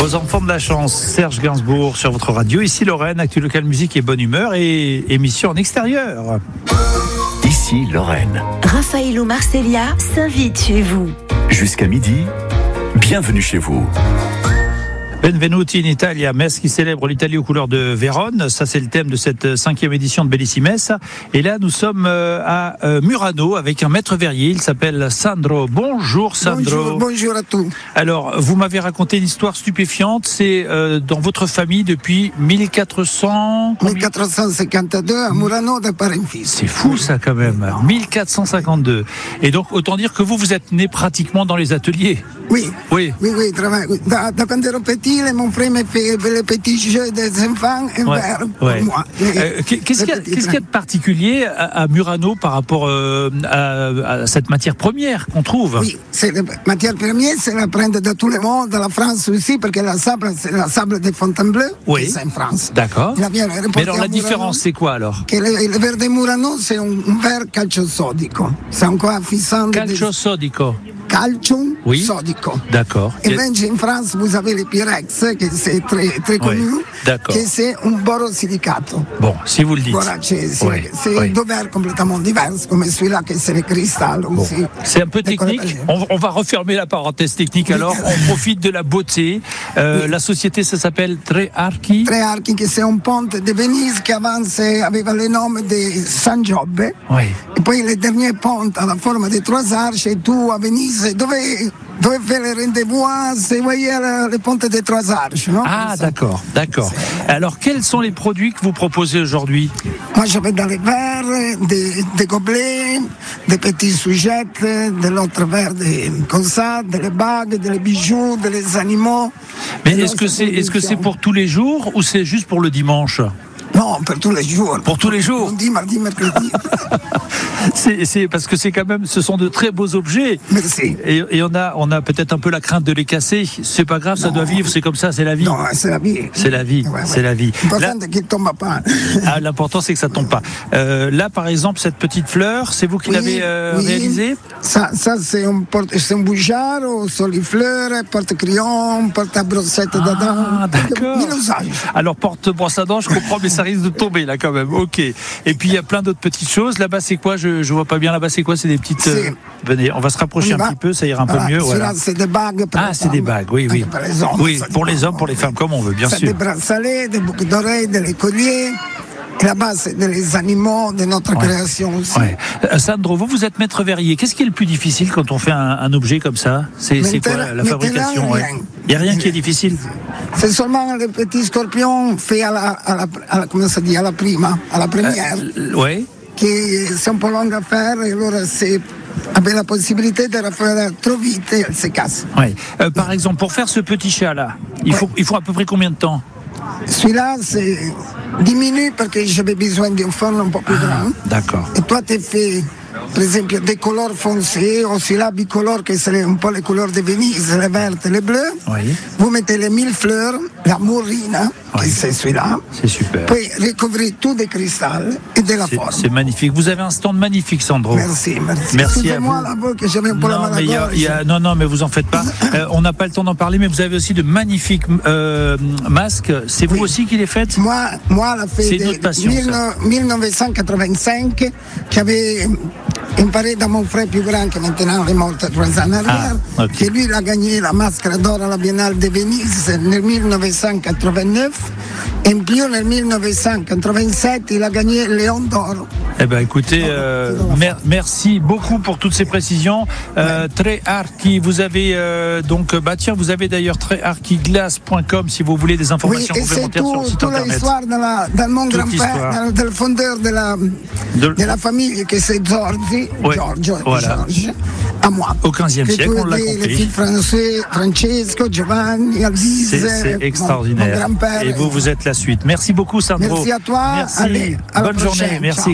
aux enfants de la chance. Serge Gainsbourg sur votre radio. Ici Lorraine, Actu Local Musique et Bonne Humeur et émission en extérieur. Ici Lorraine. Raffaello Marcellia s'invite chez vous. Jusqu'à midi, bienvenue chez vous. Benvenuti in Italia, Metz qui célèbre l'Italie aux couleurs de Vérone. Ça, c'est le thème de cette 5e édition de Bellissimes. Et là, nous sommes à Murano avec un maître verrier. Il s'appelle Sandro. Bonjour Sandro. Bonjour à tous. Alors, vous m'avez raconté une histoire stupéfiante. C'est dans votre famille depuis 1452 à Murano de père en fils. C'est fou ça quand même. 1452. Et donc, autant dire que vous êtes né pratiquement dans les ateliers. Oui. Da quand j'étais petit, mon frère me fait les petits jeux des enfants et verre pour moi. Qu'est-ce qu'il y a de particulier à Murano par rapport à cette matière première qu'on trouve? Oui, c'est la matière première, c'est la prendre de tout le monde, de la France aussi, parce que la sable, c'est la sable de Fontainebleau, oui. C'est en France. D'accord. Mais alors la différence, c'est quoi alors? Que le verre de Murano, c'est un verre calciosodico. C'est encore affissant. Calciosodico. Calcium oui. sodico. D'accord. Et même en France, vous avez le Pyrex, que c'est très connu, d'accord. Que c'est un borosilicato. Bon, si vous le dites. Voilà, c'est deux verres complètement divers, comme celui-là, que c'est le cristal aussi. Bon. C'est un peu technique. On va refermer la parenthèse technique alors. On profite de la beauté. La société, ça s'appelle Tre Archi. Tre Archi, que c'est un pont de Venise qui avant avait le nom de San Giobbe. Oui. Et puis le dernier pont à la forme de trois arches, et tout à Venise. Dove faire le rendez-vous, c'est voyez le pont des trois arches, non? Ah, d'accord. Alors, quels sont les produits que vous proposez aujourd'hui? Moi, j'avais dans les verres, des gobelets, des petits sujets, de l'autre verre, comme ça, des bagues, des bijoux, des animaux. Mais est-ce que c'est pour tous les jours ou c'est juste pour le dimanche? Non, pour tous les jours. Pour tous les jours. Lundi, mardi, mercredi. C'est parce que c'est quand même, ce sont de très beaux objets. Merci. Et on a peut-être un peu la crainte de les casser. C'est pas grave, ça doit vivre, c'est comme ça, c'est la vie. Non, c'est la vie. C'est la vie, ouais. C'est la vie. L'important, c'est qu'il ne tombe pas. Ah, l'important, c'est que ça tombe pas. Là, par exemple, cette petite fleur, c'est vous qui l'avez réalisée? Ça c'est un bougeard, solifleur, porte-crayon, porte-brossette dedans. Ah, d'accord. Mille-usages. Alors, porte-brosse à dents, je comprends, mais ça risque de tomber, là, quand même. Ok. Et puis, il y a plein d'autres petites choses. Là-bas, c'est quoi? Je vois pas bien. Là-bas, c'est quoi? C'est des petites... Venez, on va se rapprocher un petit peu, ça ira un peu mieux. Voilà. C'est des bagues. C'est des bagues, oui. Pour les hommes. Oui, pour les hommes, pour les femmes, comme on veut, bien sûr. C'est des bracelets, des boucles d'oreilles, des colliers. Et là-bas, c'est des animaux de notre création aussi. Ouais. Sandro, vous êtes maître verrier. Qu'est-ce qui est le plus difficile quand on fait un objet comme ça? C'est quoi la fabrication? Il n'y a rien qui est difficile. C'est seulement les petits scorpions faits à la première. Oui. Qui c'est un peu long à faire et alors c'est avec la possibilité de la faire trop vite et elle se casse. Oui. Par exemple, pour faire ce petit chat-là, il faut à peu près combien de temps? Celui-là, c'est 10 minutes parce que j'avais besoin d'un forme un peu plus grand. D'accord. Et toi, tu fais, par exemple, des couleurs foncées, ou celui-là bicolore, qui serait un peu les couleurs de Venise, les vertes et les bleues. Oui. Vous mettez les 1000 fleurs, la mourrina, qui c'est celui-là. C'est super. Puis recouvrir tout de cristal et de la forme. C'est magnifique. Vous avez un stand magnifique, Sandro. Merci. Merci à vous. Excusez-moi là-bas que j'avais un peu la maladie. Non, mais vous en faites pas. On n'a pas le temps d'en parler, mais vous avez aussi de magnifiques masques. C'est vous aussi qui les faites? Moi, la fait de 1985, j'avais imparé dans mon frère plus grand, qui maintenant est mort 3 ans arrière, que lui, il a gagné la maschera d'or à la Biennale de Venise nel 1989. Et puis, en 1987, il a gagné le Lion d'or. Eh bien, écoutez, merci beaucoup pour toutes ces précisions. Tre Archi, vous avez vous avez d'ailleurs trearchiglass.com si vous voulez des informations complémentaires sur le site internet. C'est toute l'histoire de mon grand-père, du fondeur de la famille, que c'est Giorgio, à moi. Au 15e siècle, on l'a compris. Les filles français, Francesco, Giovanni, Alvise. C'est extraordinaire. Mon grand-père. Et vous êtes la suite. Merci beaucoup, Sandro. Merci à toi. Merci. Allez, à bonne journée. Merci.